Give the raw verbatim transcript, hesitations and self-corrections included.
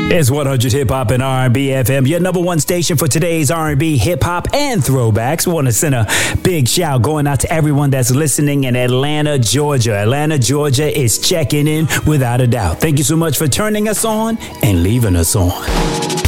It's one hundred Hip Hop and R and B F M, your number one station for today's R and B, hip hop, and throwbacks. We want to send a big shout going out to everyone that's listening in Atlanta, Georgia. Atlanta, Georgia is checking in without a doubt. Thank you so much for turning us on and leaving us on.